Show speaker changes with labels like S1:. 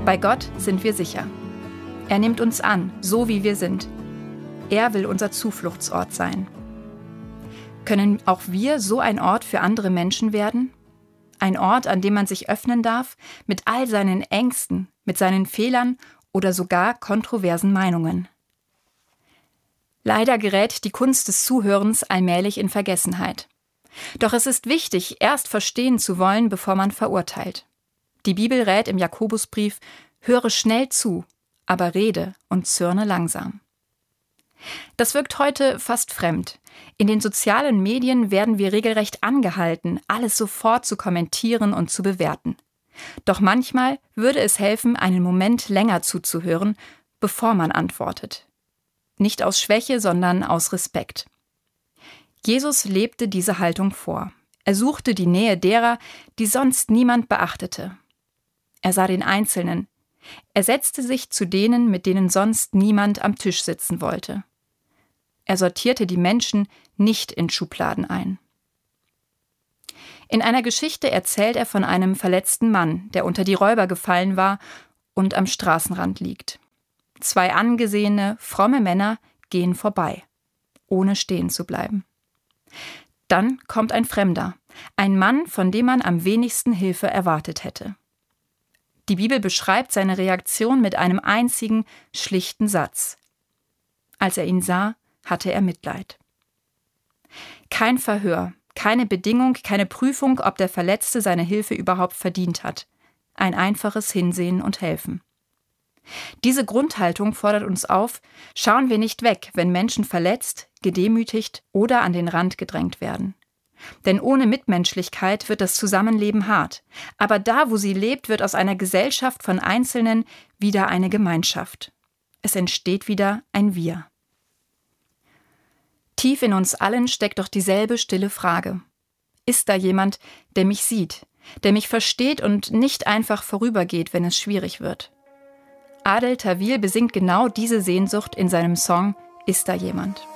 S1: Bei Gott sind wir sicher. Er nimmt uns an, so wie wir sind. Er will unser Zufluchtsort sein. Können auch wir so ein Ort für andere Menschen werden? Ein Ort, an dem man sich öffnen darf, mit all seinen Ängsten, mit seinen Fehlern oder sogar kontroversen Meinungen. Leider gerät die Kunst des Zuhörens allmählich in Vergessenheit. Doch es ist wichtig, erst verstehen zu wollen, bevor man verurteilt. Die Bibel rät im Jakobusbrief: Höre schnell zu, aber rede und zürne langsam. Das wirkt heute fast fremd. In den sozialen Medien werden wir regelrecht angehalten, alles sofort zu kommentieren und zu bewerten. Doch manchmal würde es helfen, einen Moment länger zuzuhören, bevor man antwortet. Nicht aus Schwäche, sondern aus Respekt. Jesus lebte diese Haltung vor. Er suchte die Nähe derer, die sonst niemand beachtete. Er sah den Einzelnen. Er setzte sich zu denen, mit denen sonst niemand am Tisch sitzen wollte. Er sortierte die Menschen nicht in Schubladen ein. In einer Geschichte erzählt er von einem verletzten Mann, der unter die Räuber gefallen war und am Straßenrand liegt. 2 angesehene, fromme Männer gehen vorbei, ohne stehen zu bleiben. Dann kommt ein Fremder, ein Mann, von dem man am wenigsten Hilfe erwartet hätte. Die Bibel beschreibt seine Reaktion mit einem einzigen, schlichten Satz. Als er ihn sah, hatte er Mitleid. Kein Verhör, keine Bedingung, keine Prüfung, ob der Verletzte seine Hilfe überhaupt verdient hat. Ein einfaches Hinsehen und Helfen. Diese Grundhaltung fordert uns auf, schauen wir nicht weg, wenn Menschen verletzt, gedemütigt oder an den Rand gedrängt werden. Denn ohne Mitmenschlichkeit wird das Zusammenleben hart. Aber da, wo sie lebt, wird aus einer Gesellschaft von Einzelnen wieder eine Gemeinschaft. Es entsteht wieder ein Wir. Tief in uns allen steckt doch dieselbe stille Frage. Ist da jemand, der mich sieht, der mich versteht und nicht einfach vorübergeht, wenn es schwierig wird? Adel Tawil besingt genau diese Sehnsucht in seinem Song »Ist da jemand?«